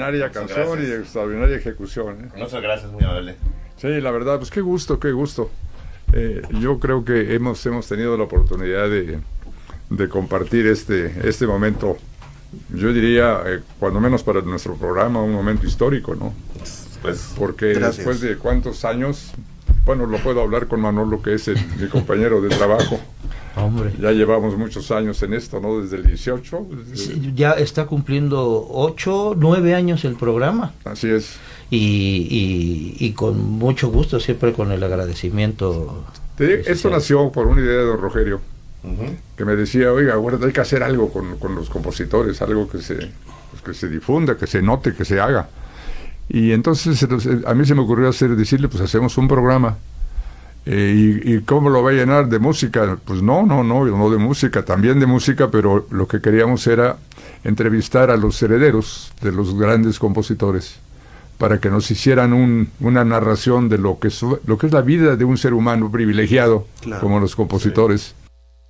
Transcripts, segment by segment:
extraordinaria canción y extraordinaria ejecución, ¿eh? Muchas gracias, muy amable. Sí, la verdad, pues qué gusto, qué gusto. Yo creo que hemos tenido la oportunidad de compartir este momento, yo diría, cuando menos para nuestro programa, un momento histórico, ¿no? Pues, porque gracias. Después de cuántos años, bueno, lo puedo hablar con Manolo, que es mi compañero de trabajo. Hombre. Ya llevamos muchos años en esto, ¿no? Desde el 18. Sí, ya está cumpliendo 8, 9 años el programa. Así es. Y con mucho gusto, siempre con el agradecimiento. Esto nació por una idea de don Rogelio, que me decía, oiga, bueno, hay que hacer algo con los compositores, algo que se difunda, que se note, que se haga. Y entonces a mí se me ocurrió decirle, pues hacemos un programa. ¿Y cómo lo va a llenar? ¿De música? Pues no de música, también de música, pero lo que queríamos era entrevistar a los herederos de los grandes compositores, para que nos hicieran una narración de lo que es la vida de un ser humano privilegiado, claro, como los compositores. Sí.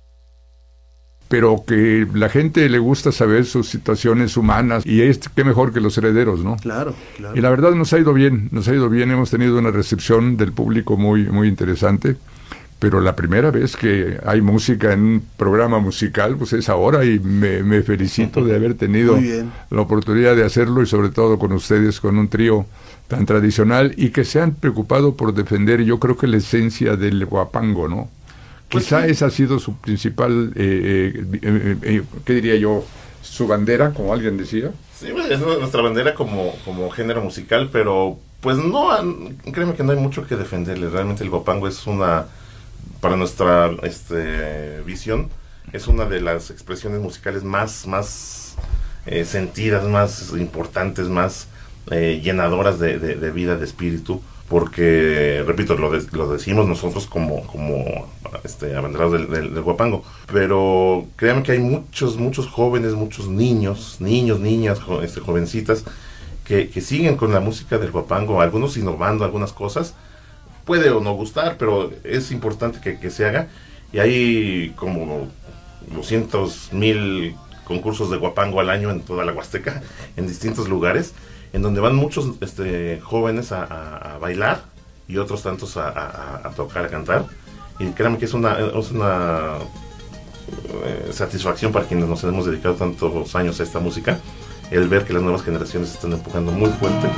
Pero que la gente le gusta saber sus situaciones humanas, y qué mejor que los herederos, ¿no? Claro. Y la verdad nos ha ido bien, hemos tenido una recepción del público muy, muy interesante, pero la primera vez que hay música en un programa musical, pues es ahora, y me felicito de haber tenido la oportunidad de hacerlo, y sobre todo con ustedes, con un trío tan tradicional, y que se han preocupado por defender, yo creo que la esencia del huapango, ¿no? Pues quizá sí. Esa ha sido su principal, ¿qué diría yo? Su bandera, como alguien decía. Sí, es nuestra bandera como género musical, pero pues no, créeme que no hay mucho que defenderle. Realmente el huapango es para nuestra visión, es una de las expresiones musicales más sentidas, más importantes, más llenadoras de vida, de espíritu. Porque, repito, lo decimos nosotros como abanderados del huapango, pero créanme que hay muchos jóvenes, muchos niños, niñas, jovencitas que siguen con la música del huapango, algunos innovando algunas cosas, puede o no gustar, pero es importante que se haga, y hay como 200,000 concursos de huapango al año en toda la Huasteca, en distintos lugares, en donde van muchos jóvenes a bailar y otros tantos a tocar, a cantar, y créanme que es una satisfacción para quienes nos hemos dedicado tantos años a esta música, el ver que las nuevas generaciones están empujando muy fuerte